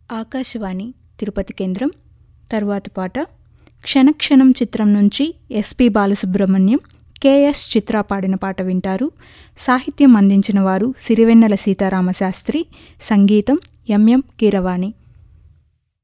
ఆకాశవాణి తిరుపతి కేంద్రం. తరువాతి పాట క్షణక్షణం చిత్రం నుంచి ఎస్పి బాలసుబ్రహ్మణ్యం, కెఎస్ చిత్ర పాడిన పాట వింటారు. సాహిత్యం అందించిన వారు సిరివెన్నెల సీతారామశాస్త్రి, సంగీతం ఎంఎం కీరవాణి.